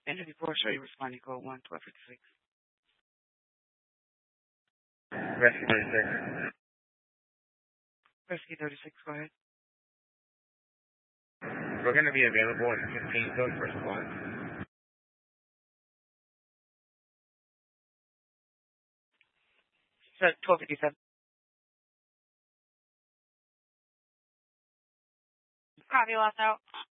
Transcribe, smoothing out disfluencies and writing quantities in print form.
End of report, show you responding code 11256. Rescue 36. Rescue 36, go ahead. We're going to be available in the 15 zone for response. So 1257. Copy, lost out.